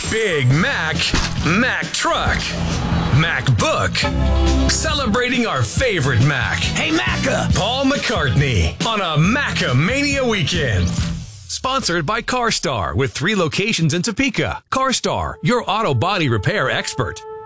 Big Mac, Mac Truck, Mac Book. Celebrating our favorite Mac. Hey, Macca! Paul McCartney on a Macca-mania weekend. Sponsored by CarStar with 3 locations in Topeka. CarStar, your auto body repair expert.